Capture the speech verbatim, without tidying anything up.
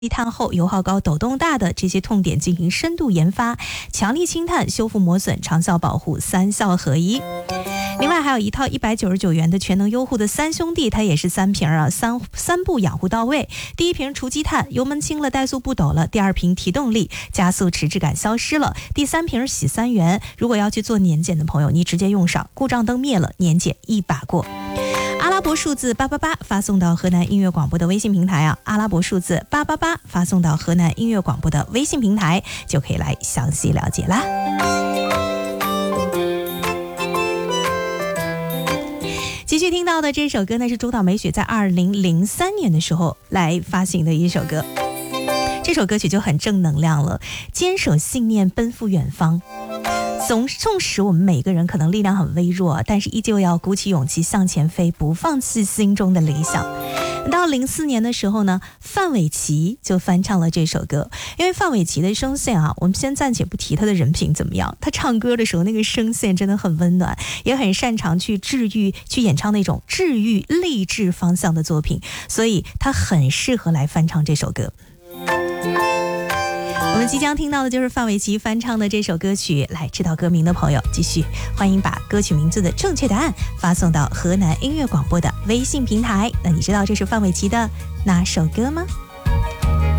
低碳后油耗高、抖动大的这些痛点进行深度研发，强力清碳、修复磨损、长效保护，三效合一。另外还有一套一百九十九元的全能优护的三兄弟，它也是三瓶啊，三三步养护到位。第一瓶除积碳，油门轻了，怠速不抖了；第二瓶提动力，加速迟滞感消失了；第三瓶洗三元，如果要去做年检的朋友，你直接用上，故障灯灭了，年检一把过。阿拉伯数字八八八发送到河南音乐广播的微信平台啊，阿拉伯数字八八八发送到河南音乐广播的微信平台，就可以来详细了解啦。继续听到的这首歌呢，是中岛美雪在二零零三年的时候来发行的一首歌。这首歌曲就很正能量了，坚守信念，奔赴远方。纵纵使我们每个人可能力量很微弱，但是依旧要鼓起勇气向前飞，不放弃心中的理想。到零四年的时候呢，范玮琪就翻唱了这首歌。因为范玮琪的声线啊，我们先暂且不提他的人品怎么样，他唱歌的时候那个声线真的很温暖，也很擅长去治愈，去演唱那种治愈励志方向的作品，所以他很适合来翻唱这首歌。我们即将听到的就是范玮琪翻唱的这首歌曲，来知道歌名的朋友继续欢迎把歌曲名字的正确答案发送到河南音乐广播的微信平台。那你知道这是范玮琪的哪首歌吗？